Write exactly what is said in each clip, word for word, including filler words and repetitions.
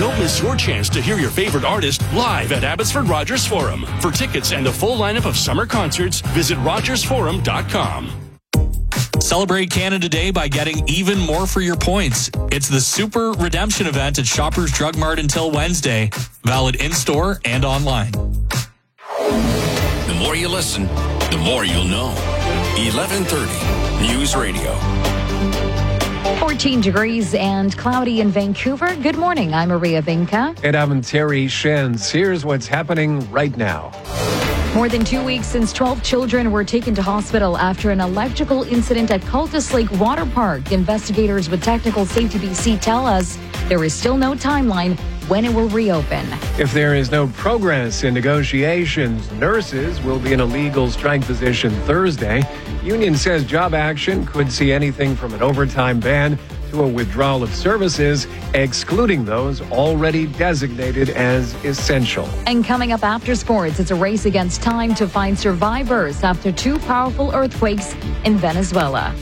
Don't miss your chance to hear your favorite artist live at Abbotsford Rogers Forum. For tickets and a full lineup of summer concerts, visit rogers forum dot com. Celebrate Canada Day by getting even more for your points. It's the Super Redemption event at Shoppers Drug Mart until Wednesday. Valid in-store and online. The more you listen, the more you'll know. eleven thirty News Radio. fourteen degrees and cloudy in Vancouver. Good morning. I'm Maria Vinca. And I'm Terry Shens. Here's what's happening right now. More than two weeks since twelve children were taken to hospital after an electrical incident at Cultus Lake Water Park. Investigators with Technical Safety B C tell us there is still no timeline when it will reopen. If there is no progress in negotiations, nurses will be in a legal strike position Thursday. Union says job action could see anything from an overtime ban to a withdrawal of services, excluding those already designated as essential. And coming up after sports, it's a race against time to find survivors after two powerful earthquakes in Venezuela.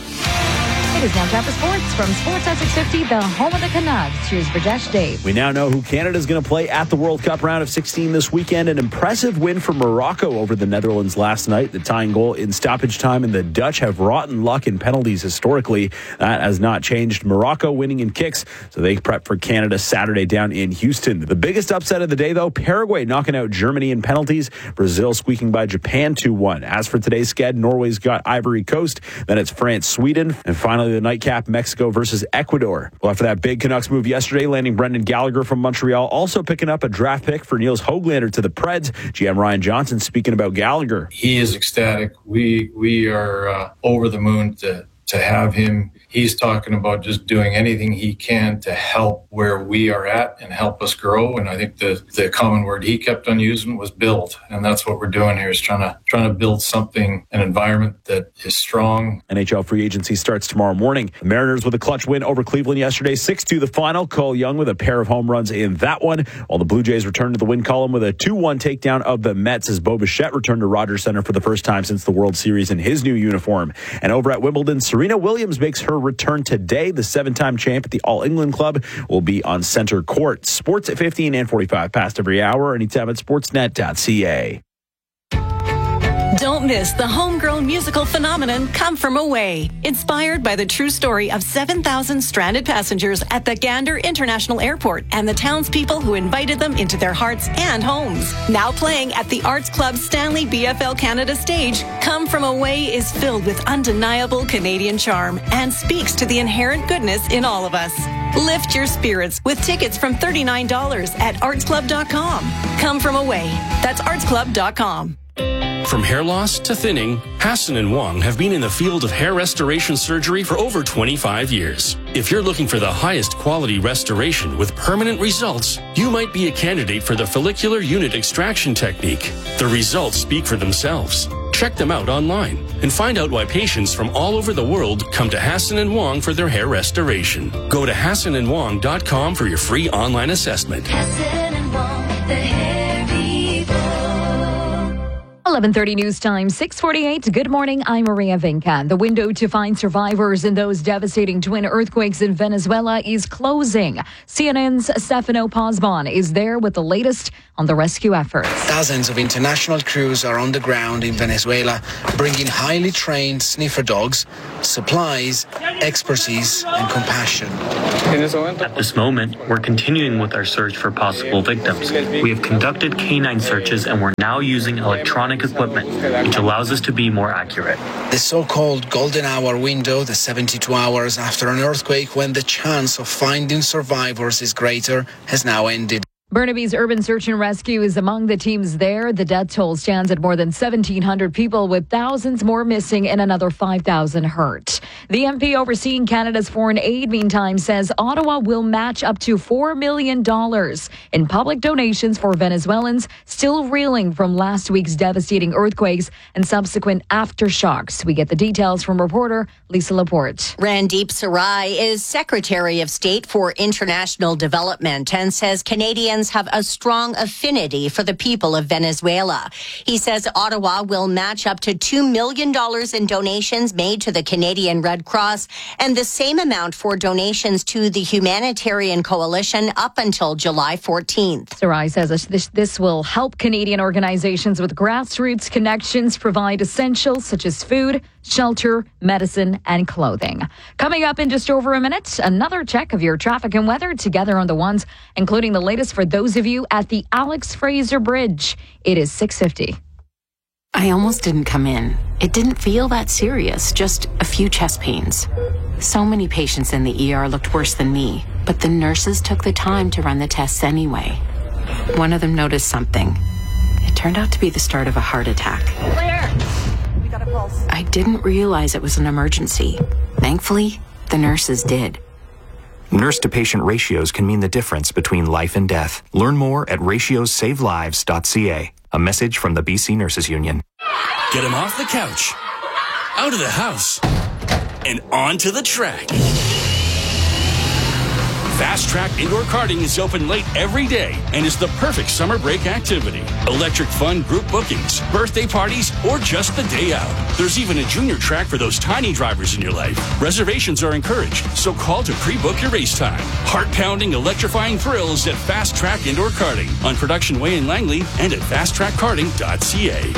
It is now time for sports from Sportsnet six fifty, the home of the Canucks. Here's Brajesh Dave. We now know who Canada's going to play at the World Cup round of sixteen this weekend. An impressive win for Morocco over the Netherlands last night. The tying goal in stoppage time, and the Dutch have rotten luck in penalties historically. That has not changed. Morocco winning in kicks, so they prep for Canada Saturday down in Houston. The biggest upset of the day, though, Paraguay knocking out Germany in penalties. Brazil squeaking by Japan two one. As for today's sked, Norway's got Ivory Coast. Then it's France, Sweden, and finally the nightcap, Mexico versus Ecuador. Well, after that big Canucks move yesterday, landing Brendan Gallagher from Montreal, also picking up a draft pick for Niels Höglander to the Preds. G M Ryan Johnson speaking about Gallagher. He is ecstatic. We we are uh, over the moon to to have him. He's talking about just doing anything he can to help where we are at and help us grow. And I think the the common word he kept on using was build. And that's what we're doing here, is trying to trying to build something, an environment that is strong. N H L free agency starts tomorrow morning. The Mariners with a clutch win over Cleveland yesterday, six two the final. Cole Young with a pair of home runs in that one, while the Blue Jays returned to the win column with a two one takedown of the Mets as Bo Bichette returned to Rogers Center for the first time since the World Series in his new uniform. And over at Wimbledon, Serena Williams makes her return today. The seven-time champ at the All England Club will be on center court. Sports at fifteen and forty-five past every hour, anytime at sportsnet dot c a. Don't miss the homegrown musical phenomenon Come From Away. Inspired by the true story of seven thousand stranded passengers at the Gander International Airport and the townspeople who invited them into their hearts and homes. Now playing at the Arts Club Stanley B F L Canada stage, Come From Away is filled with undeniable Canadian charm and speaks to the inherent goodness in all of us. Lift your spirits with tickets from thirty-nine dollars at arts club dot com. Come From Away. That's arts club dot com. From hair loss to thinning, Hassan and Wong have been in the field of hair restoration surgery for over twenty-five years. If you're looking for the highest quality restoration with permanent results, you might be a candidate for the follicular unit extraction technique. The results speak for themselves. Check them out online and find out why patients from all over the world come to Hassan and Wong for their hair restoration. Go to hassan and wong dot com for your free online assessment. Hassan and Wong, the hair people. eleven thirty news time, six forty-eight. Good morning. I'm Maria Vinca. The window to find survivors in those devastating twin earthquakes in Venezuela is closing. C N N's Stefano Pozban is there with the latest on the rescue efforts. Dozens of international crews are on the ground in Venezuela, bringing highly trained sniffer dogs, supplies, expertise, and compassion. At this moment, we're continuing with our search for possible victims. We have conducted canine searches and we're now using electronic equipment, which allows us to be more accurate. The so-called golden hour window, the seventy-two hours after an earthquake when the chance of finding survivors is greater, has now ended. Burnaby's Urban Search and Rescue is among the teams there. The death toll stands at more than seventeen hundred people, with thousands more missing and another five thousand hurt. The M P overseeing Canada's foreign aid, meantime, says Ottawa will match up to four million dollars in public donations for Venezuelans still reeling from last week's devastating earthquakes and subsequent aftershocks. We get the details from reporter Lisa Laporte. Randeep Sarai is Secretary of State for International Development and says Canadians Canadians have a strong affinity for the people of Venezuela. He says Ottawa will match up to two million dollars in donations made to the Canadian Red Cross and the same amount for donations to the Humanitarian Coalition up until July fourteenth. Sarai says this, this will help Canadian organizations with grassroots connections provide essentials such as food, shelter, medicine, and clothing. Coming up in just over a minute, another check of your traffic and weather together on the ones, including the latest for those of you at the Alex Fraser Bridge. It is six fifty. I almost didn't come in. It didn't feel that serious, just a few chest pains. So many patients in the E R looked worse than me, but the nurses took the time to run the tests anyway. One of them noticed something. It turned out to be the start of a heart attack. Claire, we got a pulse. I didn't realize it was an emergency. Thankfully, the nurses did. Nurse-to-patient ratios can mean the difference between life and death. Learn more at ratios save lives dot c a. A message from the B C Nurses Union. Get him off the couch, out of the house, and onto the track. Fast Track Indoor Karting is open late every day and is the perfect summer break activity. Electric fun group bookings, birthday parties, or just the day out. There's even a junior track for those tiny drivers in your life. Reservations are encouraged, so call to pre-book your race time. Heart-pounding, electrifying thrills at Fast Track Indoor Karting on Production Way in Langley and at fast track karting dot c a.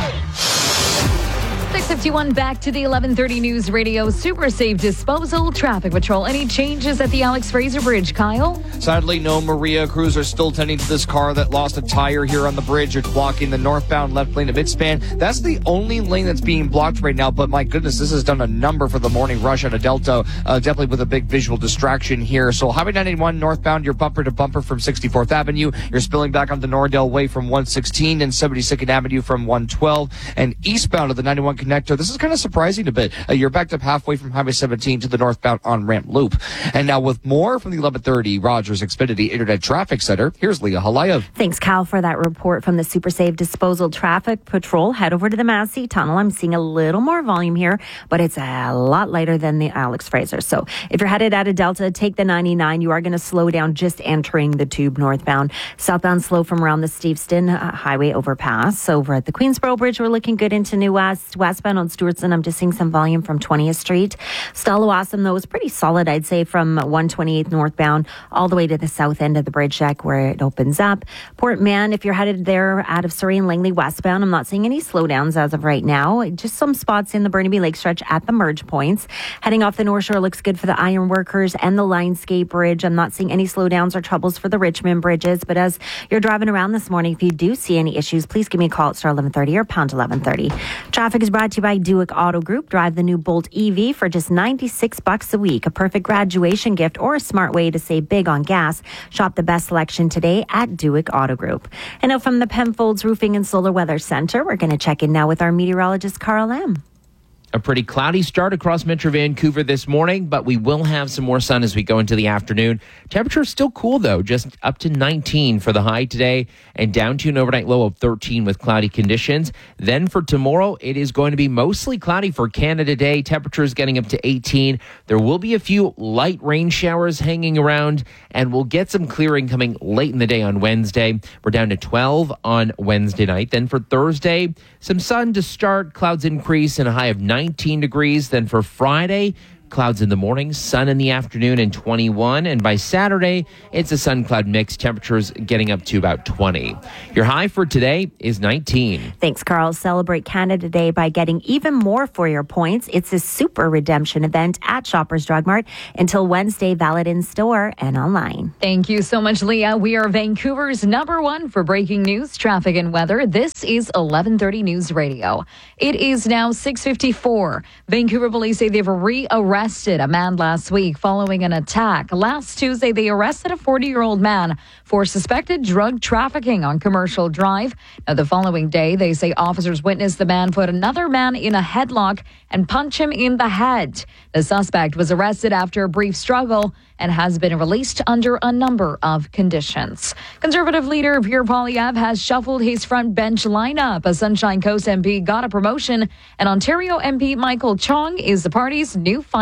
six fifty-one, back to the eleven thirty News Radio Super Safe Disposal Traffic Patrol. Any changes at the Alex Fraser Bridge, Kyle? Sadly, no. Maria, crews are still tending to this car that lost a tire here on the bridge. It's blocking the northbound left lane of Midspan. That's the only lane that's being blocked right now, but my goodness, this has done a number for the morning rush out of Delta, uh, definitely with a big visual distraction here. So Highway ninety-one northbound, you're bumper to bumper from sixty-fourth Avenue. You're spilling back onto Nordale Way from one sixteen and seventy-second Avenue from one twelve. And eastbound of the ninety-one connector, this is kind of surprising a bit. Uh, you're backed up halfway from Highway seventeen to the northbound on-ramp loop. And now with more from the eleven thirty Rogers Xfinity Internet Traffic Center, here's Leah Halayev. Thanks, Cal, for that report from the Super Safe Disposal Traffic Patrol. Head over to the Massey Tunnel. I'm seeing a little more volume here, but it's a lot lighter than the Alex Fraser. So if you're headed out of Delta, take the ninety-nine. You are going to slow down just entering the tube northbound. Southbound slow from around the Steveston uh, Highway overpass. Over at the Queensboro Bridge, we're looking good into New West. Westbound on Stewartson, I'm just seeing some volume from twentieth Street. Stallawasam, though, is pretty solid, I'd say, from one twenty-eighth northbound all the way to the south end of the bridge deck where it opens up. Port Mann, if you're headed there out of Surrey and Langley westbound, I'm not seeing any slowdowns as of right now. Just some spots in the Burnaby Lake stretch at the merge points. Heading off the North Shore looks good for the Ironworkers and the Lionsgate Bridge. I'm not seeing any slowdowns or troubles for the Richmond bridges, but as you're driving around this morning, if you do see any issues, please give me a call at star eleven thirty or pound eleven thirty. Traffic is brought to you by Duick Auto Group. Drive the new Bolt E V for just ninety-six bucks a week. A perfect graduation gift or a smart way to save big on gas. Shop the best selection today at Duick Auto Group. And now from the Penfolds Roofing and Solar Weather Center, we're going to check in now with our meteorologist, Carl Lamb. A pretty cloudy start across Metro Vancouver this morning, but we will have some more sun as we go into the afternoon. Temperature is still cool, though, just up to nineteen for the high today and down to an overnight low of thirteen with cloudy conditions. Then for tomorrow, it is going to be mostly cloudy for Canada Day. Temperatures getting up to eighteen. There will be a few light rain showers hanging around, and we'll get some clearing coming late in the day on Wednesday. We're down to twelve on Wednesday night. Then for Thursday, some sun to start, clouds increase and a high of nineteen degrees. Then for Friday, clouds in the morning, sun in the afternoon, and twenty-one. And by Saturday, it's a sun-cloud mix. Temperatures getting up to about twenty. Your high for today is nineteen. Thanks, Carl. Celebrate Canada Day by getting even more for your points. It's a super redemption event at Shoppers Drug Mart until Wednesday, valid in store and online. Thank you so much, Leah. We are Vancouver's number one for breaking news, traffic, and weather. This is eleven thirty News Radio. It is now six fifty-four. Vancouver police say they've rearrested arrested a man last week following an attack. Last Tuesday, they arrested a forty-year-old man for suspected drug trafficking on Commercial Drive. Now, the following day, they say officers witnessed the man put another man in a headlock and punch him in the head. The suspect was arrested after a brief struggle and has been released under a number of conditions. Conservative leader Pierre Poilievre has shuffled his front bench lineup. A Sunshine Coast M P got a promotion, and Ontario M P Michael Chong is the party's new finance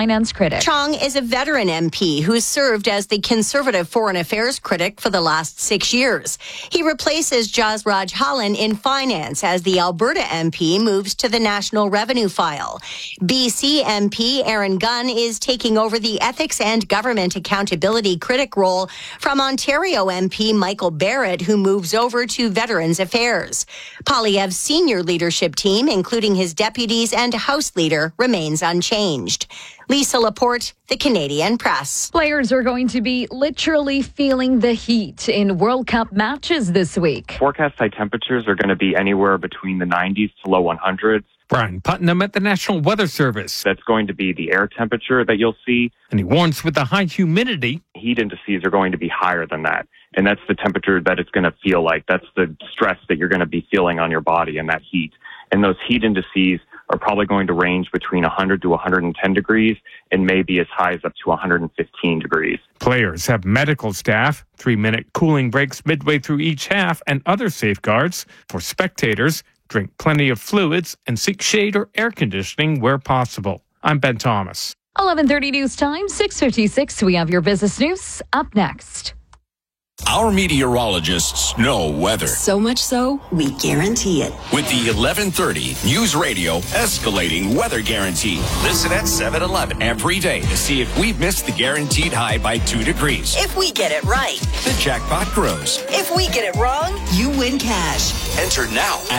finance critic. Chong is a veteran M P who served as the Conservative Foreign Affairs critic for the last six years. He replaces Jasraj Hallan in finance as the Alberta M P moves to the National Revenue File. B C M P Aaron Gunn is taking over the Ethics and Government Accountability critic role from Ontario M P Michael Barrett, who moves over to Veterans Affairs. Poilievre's senior leadership team, including his deputies and House Leader, remains unchanged. Lisa Laporte, The Canadian Press. Players are going to be literally feeling the heat in World Cup matches this week. Forecast high temperatures are going to be anywhere between the nineties to low hundreds. Brian Putnam at the National Weather Service. That's going to be the air temperature that you'll see. And he warns with the high humidity, heat indices are going to be higher than that. And that's the temperature that it's going to feel like. That's the stress that you're going to be feeling on your body and that heat. And those heat indices are probably going to range between one hundred to one hundred ten degrees and maybe as high as up to one hundred fifteen degrees. Players have medical staff, three-minute cooling breaks midway through each half, and other safeguards. For spectators, drink plenty of fluids and seek shade or air conditioning where possible. I'm Ben Thomas. eleven thirty news time, six fifty-six. We have your business news up next. Our meteorologists know weather. So much so, we guarantee it. With the eleven thirty News Radio Escalating Weather Guarantee. Listen at seven eleven every day to see if we've missed the guaranteed high by two degrees. If we get it right, the jackpot grows. If we get it wrong, you win cash. Enter now at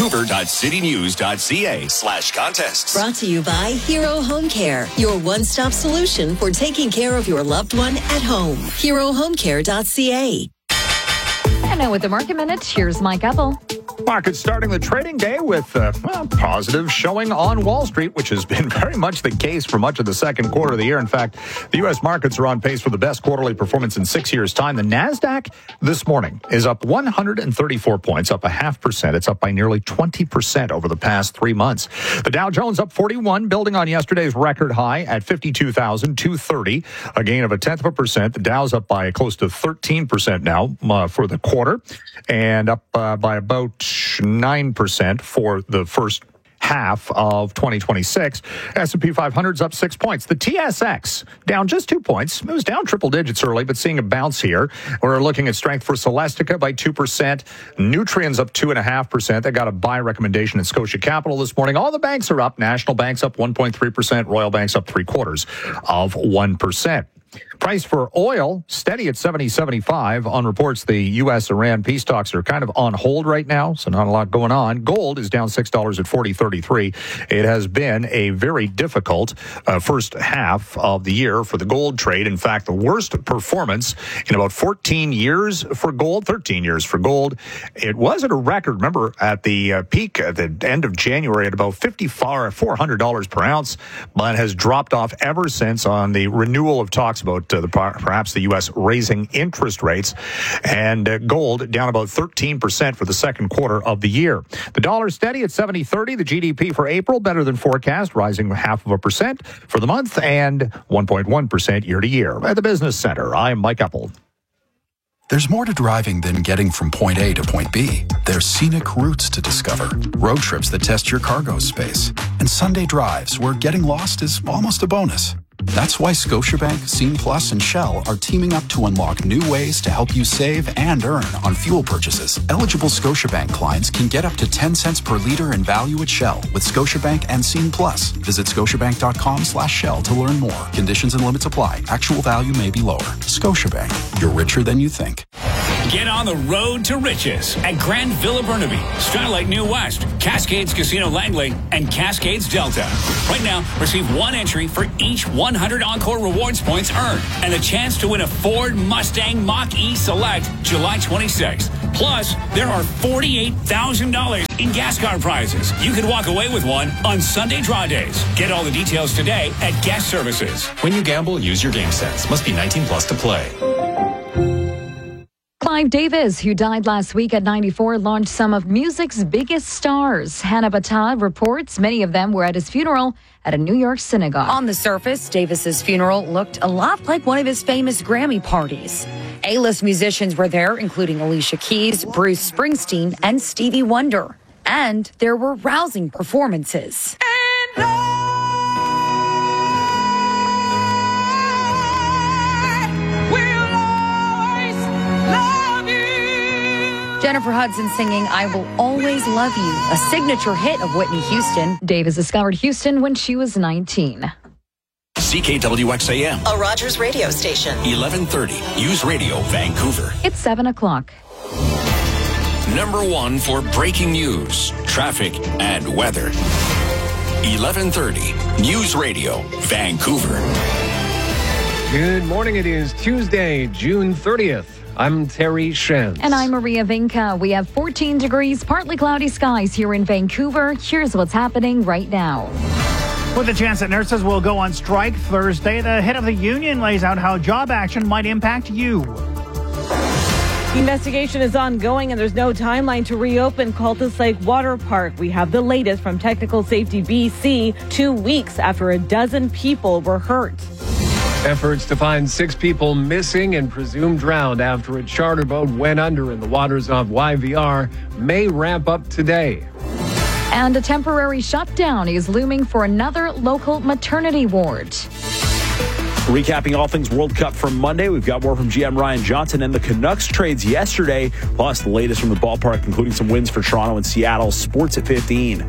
vancouver.citynews.ca slash contests. Brought to you by Hero Home Care, your one-stop solution for taking care of your loved one at home. hero home care dot c a. And now with the Market Minute, here's Mike Apple. Markets starting the trading day with a well, positive showing on Wall Street, which has been very much the case for much of the second quarter of the year. In fact, the U S markets are on pace for the best quarterly performance in six years' time. The NASDAQ this morning is up one hundred thirty-four points, up a half percent. It's up by nearly twenty percent over the past three months. The Dow Jones up forty-one, building on yesterday's record high at fifty-two thousand two hundred thirty, a gain of a tenth of a percent. The Dow's up by close to thirteen percent now uh, for the quarter, and up uh, by about nine percent for the first half of twenty twenty-six. S and P five hundred's up six points. The T S X down just two points. It was down triple digits early, but seeing a bounce here. We're looking at strength for Celestica by two percent. Nutrien's up two point five percent. They got a buy recommendation in Scotia Capital this morning. All the banks are up. National Bank's up one point three percent. Royal Bank's up three quarters of one percent. Price for oil steady at seventy seventy-five. On reports, the U S Iran peace talks are kind of on hold right now, so not a lot going on. Gold is down six dollars at forty thirty-three. It has been a very difficult uh, first half of the year for the gold trade. In fact, the worst performance in about fourteen years for gold, thirteen years for gold. It was at a record, remember, at the uh, peak at the end of January at about fifty-four hundred dollars per ounce, but has dropped off ever since on the renewal of talks about Uh, the, perhaps the U S raising interest rates, and uh, gold down about thirteen percent for the second quarter of the year. The dollar steady at seventy thirty. The G D P for April better than forecast, rising half of a percent for the month and one point one percent year to year. At the Business Center, I'm Mike Apple. There's more to driving than getting from point A to point B. There's scenic routes to discover, road trips that test your cargo space, and Sunday drives where getting lost is almost a bonus. That's why Scotiabank, Scene Plus, and Shell are teaming up to unlock new ways to help you save and earn on fuel purchases. Eligible Scotiabank clients can get up to ten cents per liter in value at Shell with Scotiabank and Scene Plus. Visit scotiabank.com slash Shell to learn more. Conditions and limits apply. Actual value may be lower. Scotiabank. You're richer than you think. Get on the road to riches at Grand Villa Burnaby, Starlight New West, Cascades Casino Langley, and Cascades Delta. Right now, receive one entry for each one hundred Encore Rewards points earned and a chance to win a Ford Mustang Mach-E Select July twenty-sixth. Plus, there are forty-eight thousand dollars in gas card prizes. You could walk away with one on Sunday draw days. Get all the details today at Guest Services. When you gamble, use your game sense. Must be nineteen plus to play. Clive Davis, who died last week at ninety-four, launched some of music's biggest stars. Hannah Battah reports many of them were at his funeral at a New York synagogue. On the surface, Davis's funeral looked a lot like one of his famous Grammy parties. A-list musicians were there, including Alicia Keys, Bruce Springsteen, and Stevie Wonder. And there were rousing performances. Jennifer Hudson singing I Will Always Love You, a signature hit of Whitney Houston. Davis discovered Houston when she was nineteen. C K W X A M. A Rogers radio station. eleven thirty. News Radio, Vancouver. It's seven o'clock. Number one for breaking news, traffic, and weather. eleven thirty. News Radio, Vancouver. Good morning. It is Tuesday, June thirtieth. I'm Terry Shen. And I'm Maria Vinca. We have fourteen degrees, partly cloudy skies here in Vancouver. Here's what's happening right now. With a chance that nurses will go on strike Thursday, the head of the union lays out how job action might impact you. The investigation is ongoing and there's no timeline to reopen Cultus Lake Water Park. We have the latest from Technical Safety B C, two weeks after a dozen people were hurt. Efforts to find six people missing and presumed drowned after a charter boat went under in the waters off Y V R may ramp up today. And a temporary shutdown is looming for another local maternity ward. Recapping all things World Cup from Monday, we've got more from G M Ryan Johnson and the Canucks trades yesterday, plus the latest from the ballpark, including some wins for Toronto and Seattle. Sports at fifteen.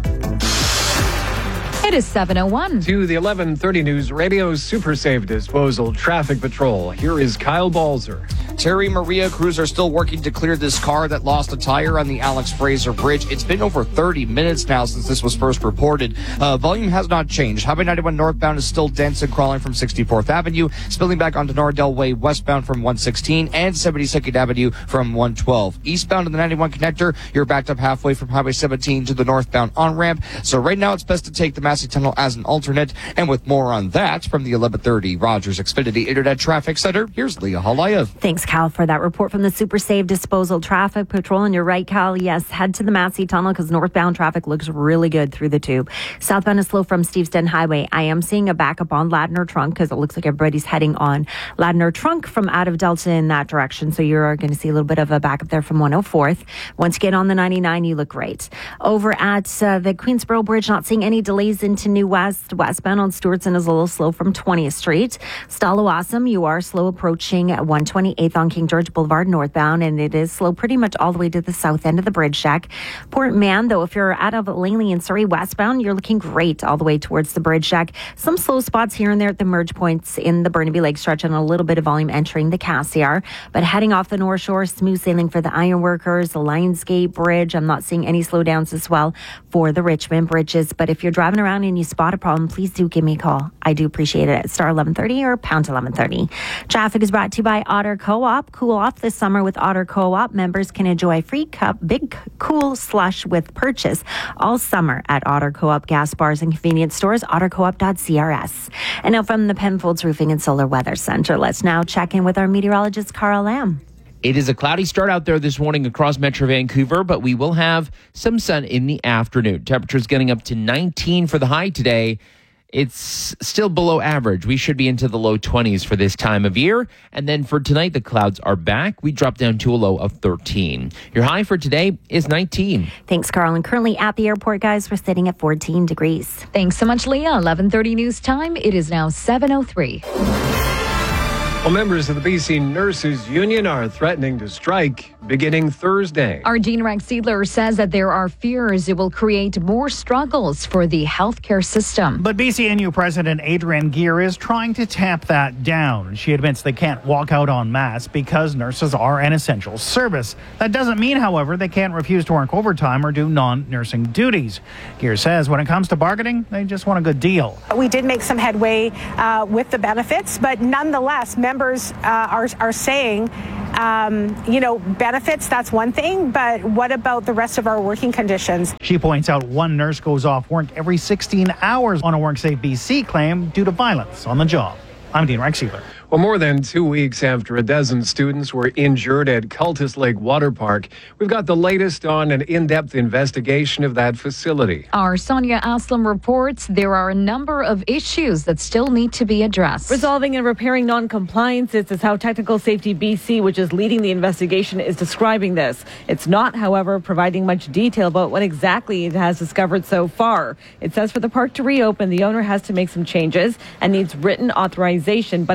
It is seven oh one. To the eleven thirty News Radio Super Safe Disposal Traffic Patrol. Here is Kyle Balzer. Terry, Maria, crews are still working to clear this car that lost a tire on the Alex Fraser Bridge. It's been over thirty minutes now since this was first reported. Uh, volume has not changed. Highway ninety-one northbound is still dense and crawling from sixty-fourth Avenue, spilling back onto Nordell Way westbound from one sixteen and seventy-second Avenue from one twelve. Eastbound on the ninety-one connector, you're backed up halfway from Highway seventeen to the northbound on-ramp. So right now it's best to take the Massey Tunnel as an alternate. And with more on that from the eleven thirty Rogers Xfinity Internet Traffic Center, here's Leah Halayev. Thanks, Cal, for that report from the Super Safe Disposal Traffic Patrol. And you're right, Cal. Yes, head to the Massey Tunnel because northbound traffic looks really good through the tube. Southbound is slow from Steveston Highway. I am seeing a backup on Ladner Trunk because it looks like everybody's heading on Ladner Trunk from out of Delta in that direction. So you're going to see a little bit of a backup there from one oh fourth. Once you get on the ninety-nine, you look great. Over at uh, the Queensboro Bridge, not seeing any delays into New West. Westbound on Stewartson is a little slow from twentieth Street. Stallawasam, you are slow approaching one twenty-eighth on King George Boulevard northbound, and it is slow pretty much all the way to the south end of the bridge deck. Port Mann, though, if you're out of Langley and Surrey westbound, you're looking great all the way towards the bridge deck. Some slow spots here and there at the merge points in the Burnaby Lake stretch and a little bit of volume entering the Cassiar. But heading off the North Shore, smooth sailing for the Ironworkers, the Lionsgate Bridge. I'm not seeing any slowdowns as well for the Richmond bridges. But if you're driving around and you spot a problem, please do give me a call. I do appreciate it at star eleven thirty or pound eleven thirty. Traffic is brought to you by Otter Co-op. Cool off this summer with Otter Co-op. Members can enjoy free cup, big cool slush with purchase all summer at Otter Co-op gas bars and convenience stores, otter co op dot c r s. And now from the Penfolds Roofing and Solar Weather Center, let's now check in with our meteorologist, Carl Lamb. It is a cloudy start out there this morning across Metro Vancouver, but we will have some sun in the afternoon. Temperatures getting up to nineteen for the high today. It's still below average. We should be into the low twenties for this time of year. And then for tonight, the clouds are back. We drop down to a low of thirteen. Your high for today is nineteen. Thanks, Carl. And currently at the airport, guys, we're sitting at fourteen degrees. Thanks so much, Leah. eleven thirty news time. It is now seven oh three. Well, members of the B C Nurses Union are threatening to strike beginning Thursday. Our Dean Rex Seidler says that there are fears it will create more struggles for the healthcare system. But B C N U President Adrienne Gear is trying to tamp that down. She admits they can't walk out en masse because nurses are an essential service. That doesn't mean, however, they can't refuse to work overtime or do non-nursing duties. Gear says when it comes to bargaining, they just want a good deal. We did make some headway uh, with the benefits, but nonetheless, members uh, are, are saying, um, you know, benefits, that's one thing, but what about the rest of our working conditions? She points out one nurse goes off work every sixteen hours on a WorkSafe B C claim due to violence on the job. I'm Dean Rex Seidler. Well, more than two weeks after a dozen students were injured at Cultus Lake Water Park, we've got the latest on an in-depth investigation of that facility. Our Sonia Aslam reports there are a number of issues that still need to be addressed. Resolving and repairing non-compliances is how Technical Safety B C, which is leading the investigation, is describing this. It's not, however, providing much detail about what exactly it has discovered so far. It says for the park to reopen, the owner has to make some changes and needs written authorization, but it's not there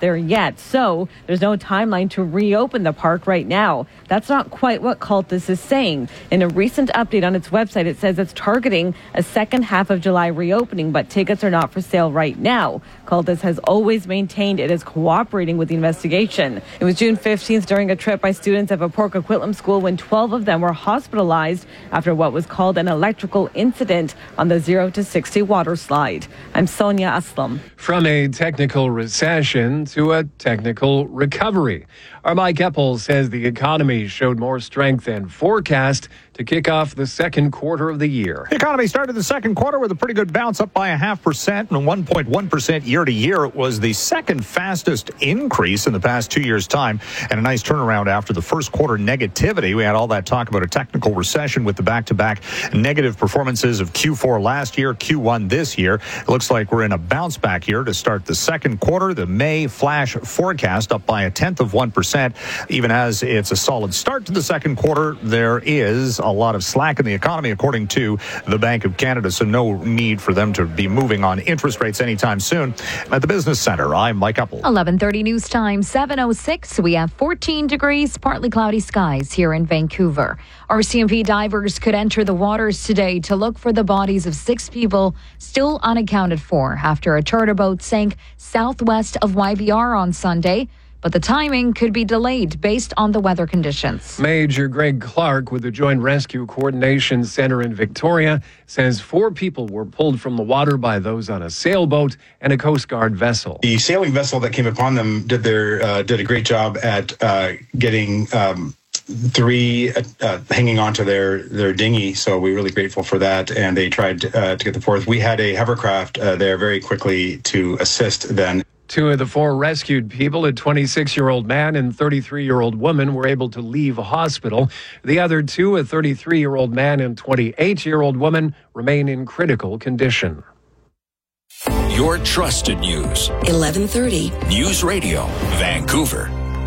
there yet. So there's no timeline to reopen the park right now. That's not quite what Cultus is saying. In a recent update on its website, it says it's targeting a second half of July reopening, but tickets are not for sale right now. Cultus has always maintained it is cooperating with the investigation. It was June fifteenth during a trip by students of a Port Coquitlam school when twelve of them were hospitalized after what was called an electrical incident on the zero to sixty water slide. I'm Sonia Aslam. From a technical recession to a technical recovery. Our Mike Eppel says the economy showed more strength than forecast to kick off the second quarter of the year. The economy started the second quarter with a pretty good bounce, up by a half percent and one point one percent year to year. It was the second fastest increase in the past two years' time, and a nice turnaround after the first quarter negativity. We had all that talk about a technical recession with the back-to-back negative performances of Q four last year, Q one this year. It looks like we're in a bounce back here to start the second quarter. The May flash forecast up by a tenth of one percent. Even as it's a solid start to the second quarter, there is a lot of slack in the economy, according to the Bank of Canada, so no need for them to be moving on interest rates anytime soon. At the Business Center, I'm Mike Eppel. eleven thirty news time, seven oh six. We have fourteen degrees, partly cloudy skies here in Vancouver. R C M P divers could enter the waters today to look for the bodies of six people still unaccounted for after a charter boat sank southwest of Y V R on Sunday. But the timing could be delayed based on the weather conditions. Major Greg Clark with the Joint Rescue Coordination Center in Victoria says four people were pulled from the water by those on a sailboat and a Coast Guard vessel. The sailing vessel that came upon them did their uh, did a great job at uh, getting um, three uh, hanging onto their, their dinghy, so we're really grateful for that, and they tried uh, to get the fourth. We had a hovercraft uh, there very quickly to assist then. Two of the four rescued people, a twenty-six-year-old man and thirty-three-year-old woman, were able to leave a hospital. The other two, a thirty-three-year-old man and twenty-eight-year-old woman, remain in critical condition. Your trusted news. eleven thirty. News Radio, Vancouver.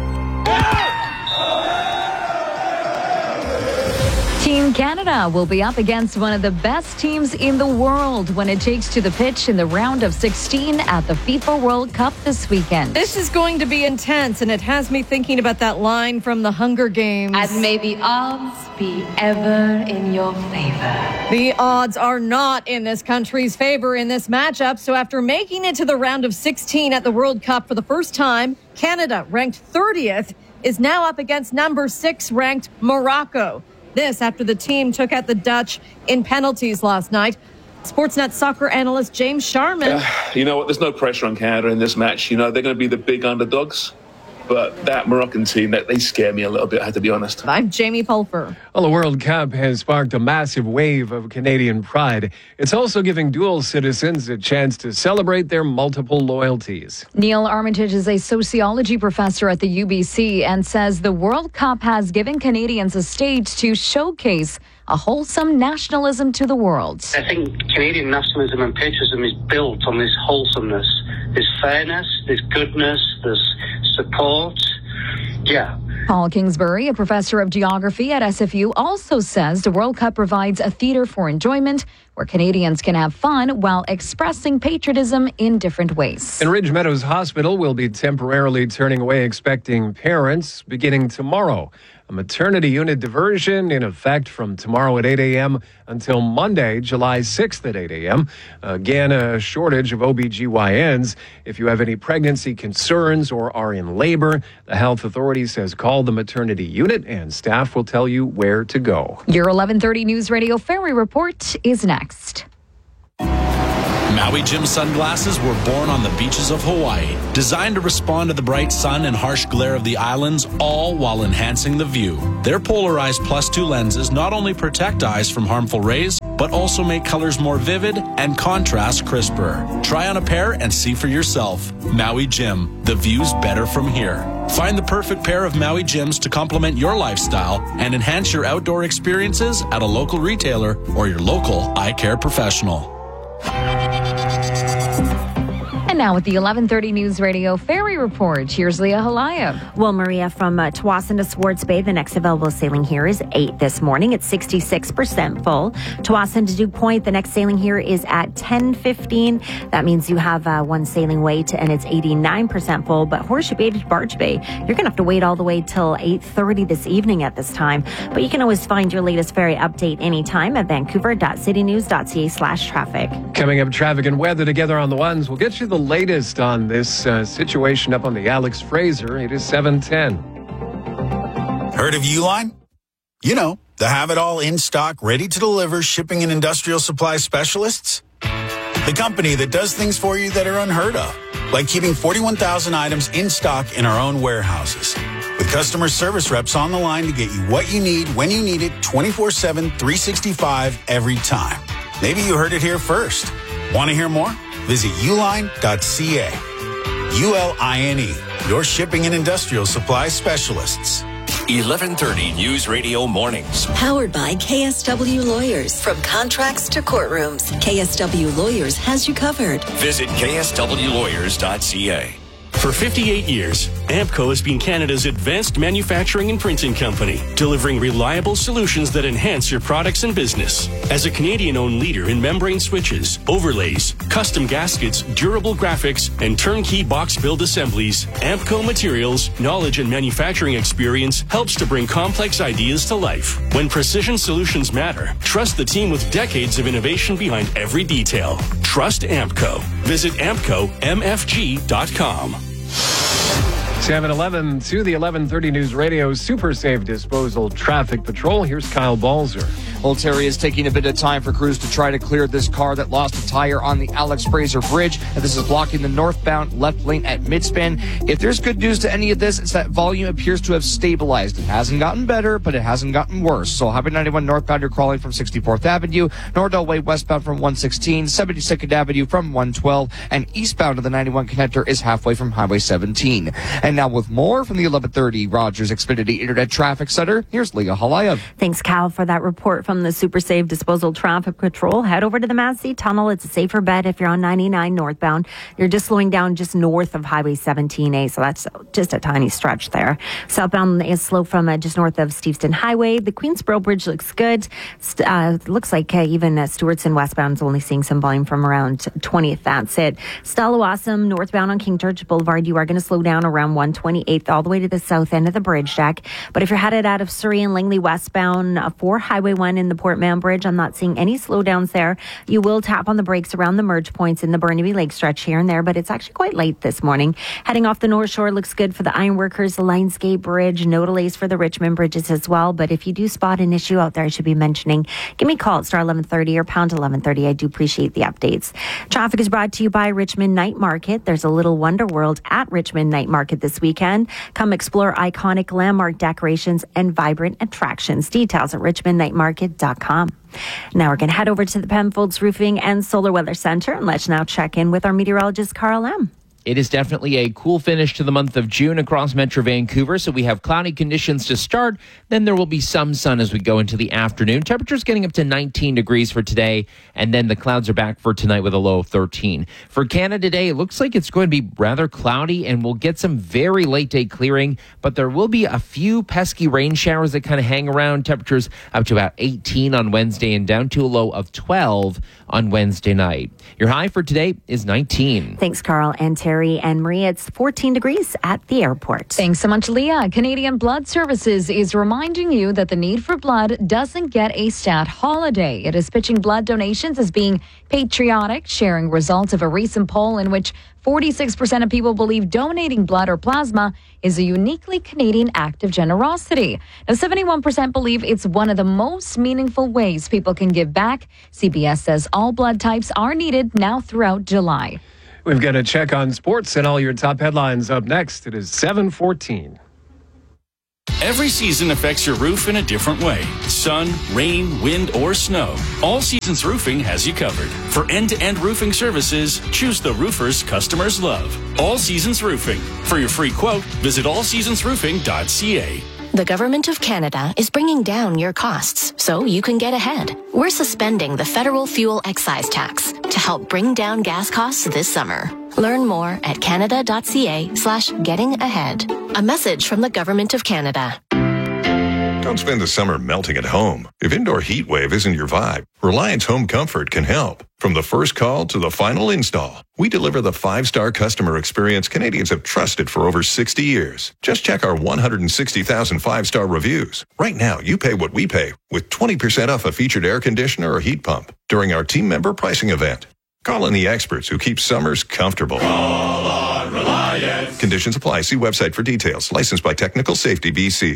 Team Canada will be up against one of the best teams in the world when it takes to the pitch in the round of sixteen at the FIFA World Cup this weekend. This is going to be intense, and it has me thinking about that line from the Hunger Games. And may the odds be ever in your favor. The odds are not in this country's favor in this matchup. So after making it to the round of sixteen at the World Cup for the first time, Canada, ranked thirtieth, is now up against number six ranked Morocco. This after the team took out the Dutch in penalties last night. Sportsnet soccer analyst James Sharman. Uh, you know what? There's no pressure on Canada in this match. You know, they're going to be the big underdogs. But that Moroccan team, that they scare me a little bit, I have to be honest. I'm Jamie Pulfer. Well, the World Cup has sparked a massive wave of Canadian pride. It's also giving dual citizens a chance to celebrate their multiple loyalties. Neil Armitage is a sociology professor at the U B C and says the World Cup has given Canadians a stage to showcase a wholesome nationalism to the world. I think Canadian nationalism and patriotism is built on this wholesomeness. There's fairness, there's goodness, there's support. Yeah. Paul Kingsbury, a professor of geography at S F U, also says the World Cup provides a theater for enjoyment where Canadians can have fun while expressing patriotism in different ways. And Ridge Meadows Hospital will be temporarily turning away expecting parents beginning tomorrow. A maternity unit diversion in effect from tomorrow at eight a.m. until Monday, July sixth at eight a.m. Again, a shortage of O B G Y Ns. If you have any pregnancy concerns or are in labor, the health authority says call the maternity unit and staff will tell you where to go. Your eleven thirty News Radio Ferry Report is next. Maui Jim sunglasses were born on the beaches of Hawaii, designed to respond to the bright sun and harsh glare of the islands, all while enhancing the view. Their polarized plus two lenses not only protect eyes from harmful rays, but also make colors more vivid and contrast crisper. Try on a pair and see for yourself. Maui Jim, the view's better from here. Find the perfect pair of Maui Jims to complement your lifestyle and enhance your outdoor experiences at a local retailer or your local eye care professional. And now with the eleven thirty News Radio Ferry Report, here's Leah Halayev. Well, Maria, from uh, Tsawwassen to Swartz Bay, the next available sailing here is eight this morning. It's sixty-six percent full. Tsawwassen to Duke Point, the next sailing here is at ten fifteen. That means you have uh, one sailing wait, and it's eighty-nine percent full. But Horseshoe Bay to Barge Bay, you're going to have to wait all the way till eight thirty this evening at this time. But you can always find your latest ferry update anytime at vancouver.citynews.ca slash traffic. Coming up, traffic and weather together on the ones. We'll get you the latest on this uh, situation up on the Alex Fraser. It is seven ten. Heard of Uline? You know, the have-it-all in-stock, ready-to-deliver shipping and industrial supply specialists. The company that does things for you that are unheard of, like keeping forty-one thousand items in stock in our own warehouses. With customer service reps on the line to get you what you need, when you need it, twenty-four seven, three sixty-five, every time. Maybe you heard it here first. Want to hear more? Visit uline dot c a. U L I N E, your shipping and industrial supply specialists. eleven thirty News Radio Mornings. Powered by K S W Lawyers. From contracts to courtrooms, K S W Lawyers has you covered. Visit k s w lawyers dot c a. For fifty-eight years, Ampco has been Canada's advanced manufacturing and printing company, delivering reliable solutions that enhance your products and business. As a Canadian-owned leader in membrane switches, overlays, custom gaskets, durable graphics, and turnkey box build assemblies, Ampco Materials' knowledge and manufacturing experience helps to bring complex ideas to life. When precision solutions matter, trust the team with decades of innovation behind every detail. Trust Ampco. Visit ampco m f g dot com. seven eleven to the eleven thirty News Radio Super Safe Disposal Traffic Patrol. Here's Kyle Balzer. Well, Terry, is taking a bit of time for crews to try to clear this car that lost a tire on the Alex Fraser Bridge. And this is blocking the northbound left lane at Midspan. If there's good news to any of this, it's that volume appears to have stabilized. It hasn't gotten better, but it hasn't gotten worse. So Highway ninety-one northbound, you're crawling from sixty-fourth Avenue, Nordell Way westbound from one sixteen, seventy-second Avenue from one twelve, and eastbound to the ninety-one connector is halfway from Highway seventeen. And now with more from the eleven thirty Rogers Xfinity Internet Traffic Center, here's Leah Halayev. Thanks, Cal, for that report from the Super Safe Disposal Traffic Patrol. Head over to the Massey Tunnel. It's a safer bet if you're on ninety-nine northbound. You're just slowing down just north of Highway seventeen A, so that's just a tiny stretch there. Southbound is slow from uh, just north of Steveston Highway. The Queensboro Bridge looks good. Uh, looks like uh, even uh, Stewartson westbound is only seeing some volume from around twentieth. That's it. Stella Awesome northbound on King George Boulevard. You are going to slow down around one twenty-eighth all the way to the south end of the bridge deck. But if you're headed out of Surrey and Langley westbound uh, for Highway one in the Port Mann Bridge, I'm not seeing any slowdowns there. You will tap on the brakes around the merge points in the Burnaby Lake stretch here and there, but it's actually quite late this morning. Heading off the North Shore looks good for the Ironworkers, the Lionsgate Bridge, no delays for the Richmond bridges as well. But if you do spot an issue out there I should be mentioning, give me a call at star eleven thirty or pound eleven thirty. I do appreciate the updates. Traffic is brought to you by Richmond Night Market. There's a little wonder world at Richmond Night Market this weekend. Come explore iconic landmark decorations and vibrant attractions. Details at richmond night market dot com. Now we're going to head over to the Penfolds Roofing and Solar Weather Center, and let's now check in with our meteorologist, Carl M. It is definitely a cool finish to the month of June across Metro Vancouver. So we have cloudy conditions to start. Then there will be some sun as we go into the afternoon. Temperatures getting up to nineteen degrees for today. And then the clouds are back for tonight with a low of thirteen. For Canada today, it looks like it's going to be rather cloudy and we'll get some very late day clearing. But there will be a few pesky rain showers that kind of hang around. Temperatures up to about eighteen on Wednesday and down to a low of twelve on Wednesday night. Your high for today is nineteen. Thanks, Carl and Terry. And Maria, it's fourteen degrees at the airport. Thanks so much, Leah. Canadian Blood Services is reminding you that the need for blood doesn't get a stat holiday. It is pitching blood donations as being patriotic, sharing results of a recent poll in which forty-six percent of people believe donating blood or plasma is a uniquely Canadian act of generosity. Now, seventy-one percent believe it's one of the most meaningful ways people can give back. C B S says all blood types are needed now throughout July. We've got a check on sports and all your top headlines up next. It is seven fourteen. Every season affects your roof in a different way. Sun, rain, wind, or snow. All Seasons Roofing has you covered. For end-to-end roofing services, choose the roofers customers love. All Seasons Roofing. For your free quote, visit all seasons roofing dot c a. The Government of Canada is bringing down your costs so you can get ahead. We're suspending the federal fuel excise tax to help bring down gas costs this summer. Learn more at canada.ca slash getting ahead. A message from the Government of Canada. Don't spend the summer melting at home. If indoor heat wave isn't your vibe, Reliance Home Comfort can help. From the first call to the final install, we deliver the five-star customer experience Canadians have trusted for over sixty years. Just check our one hundred sixty thousand five-star reviews. Right now, you pay what we pay with twenty percent off a featured air conditioner or heat pump during our team member pricing event. Call in the experts who keep summers comfortable. Call on Reliance. Conditions apply. See website for details. Licensed by Technical Safety B C.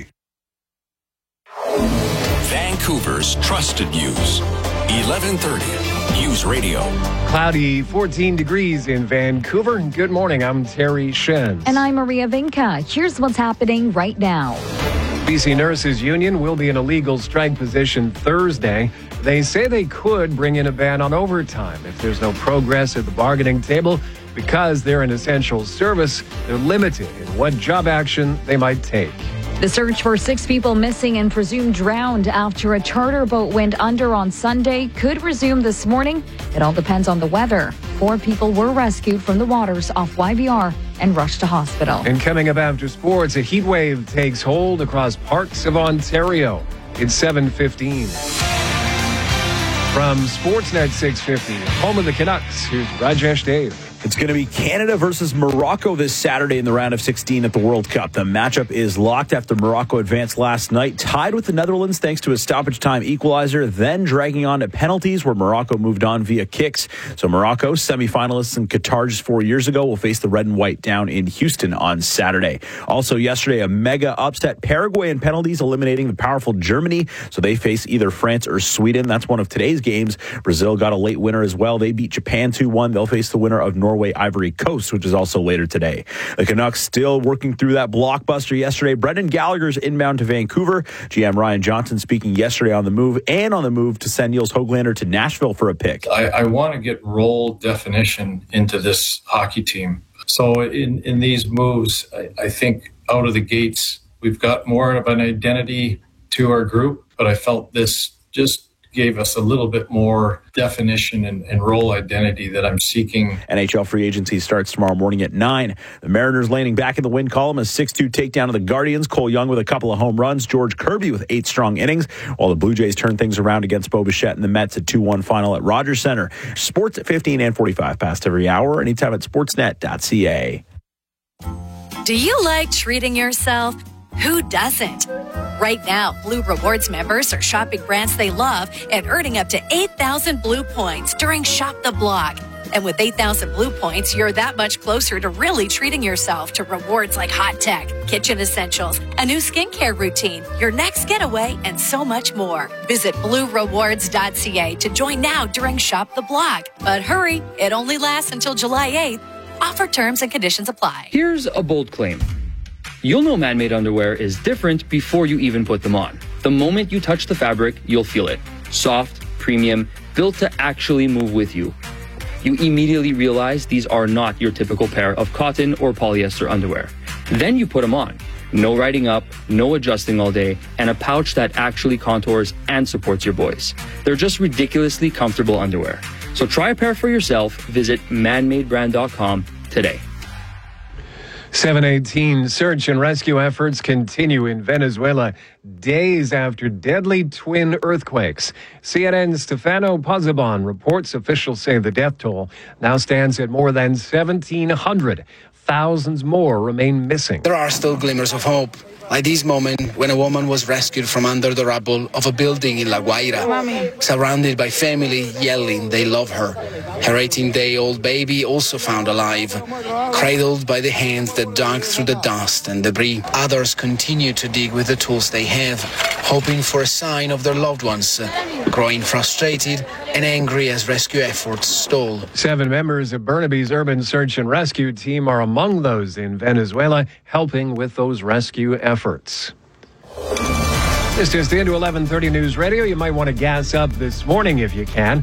Vancouver's trusted news. eleven thirty News Radio. Cloudy, fourteen degrees in Vancouver. Good morning. I'm Terry Shen. And I'm Maria Vinca. Here's what's happening right now. B C Nurses Union will be in a legal strike position Thursday. They say they could bring in a ban on overtime if there's no progress at the bargaining table. Because they're an essential service, they're limited in what job action they might take. The search for six people missing and presumed drowned after a charter boat went under on Sunday could resume this morning. It all depends on the weather. Four people were rescued from the waters off Y V R and rushed to hospital. And coming up after sports, a heat wave takes hold across parts of Ontario. It's seven fifteen. From Sportsnet six fifty, home of the Canucks, here's Rajesh Dave. It's going to be Canada versus Morocco this Saturday in the round of sixteen at the World Cup. The matchup is locked after Morocco advanced last night, tied with the Netherlands thanks to a stoppage time equalizer, then dragging on to penalties where Morocco moved on via kicks. So Morocco, semifinalists in Qatar just four years ago, will face the red and white down in Houston on Saturday. Also yesterday, a mega upset. Paraguay in penalties, eliminating the powerful Germany. So they face either France or Sweden. That's one of today's games. Brazil got a late winner as well. They beat Japan two one. They'll face the winner of Norway Ivory Coast, which is also later today. The Canucks still working through that blockbuster yesterday. Brendan Gallagher's inbound to Vancouver. G M Ryan Johnson speaking yesterday on the move and on the move to send Niels Höglander to Nashville for a pick. I, I want to get role definition into this hockey team. So in, in these moves, I, I think out of the gates, we've got more of an identity to our group, but I felt this just gave us a little bit more definition and, and role identity that I'm seeking. N H L free agency starts tomorrow morning at nine. The Mariners landing back in the win column, a six two takedown of the Guardians. Cole Young with a couple of home runs. George Kirby with eight strong innings, while the Blue Jays turn things around against Bo Bichette and the Mets at two one final at Rogers Center. Sports at fifteen and forty-five past every hour, anytime at sportsnet dot c a. Do you like treating yourself? Who doesn't? Right now, Blue Rewards members are shopping brands they love and earning up to eight thousand Blue points during Shop the Block. And with eight thousand Blue points, you're that much closer to really treating yourself to rewards like hot tech, kitchen essentials, a new skincare routine, your next getaway, and so much more. Visit blue rewards dot c a to join now during Shop the Block. But hurry, it only lasts until July eighth. Offer terms and conditions apply. Here's a bold claim. You'll know man-made underwear is different before you even put them on. The moment you touch the fabric, you'll feel it. Soft, premium, built to actually move with you. You immediately realize these are not your typical pair of cotton or polyester underwear. Then you put them on. No riding up, no adjusting all day, and a pouch that actually contours and supports your boys. They're just ridiculously comfortable underwear. So try a pair for yourself. Visit man made brand dot com today. seven eighteen, search and rescue efforts continue in Venezuela days after deadly twin earthquakes. C N N's Stefano Pozzebon reports officials say the death toll now stands at more than seventeen hundred. Thousands more remain missing. There are still glimmers of hope, like this moment when a woman was rescued from under the rubble of a building in La Guaira, surrounded by family yelling they love her. Her eighteen-day-old baby also found alive, cradled by the hands that dug through the dust and debris. Others continue to dig with the tools they have, hoping for a sign of their loved ones, growing frustrated and angry as rescue efforts stall. Seven members of Burnaby's urban search and rescue team are among those in Venezuela helping with those rescue efforts. This is into eleven thirty News Radio. You might want to gas up this morning if you can.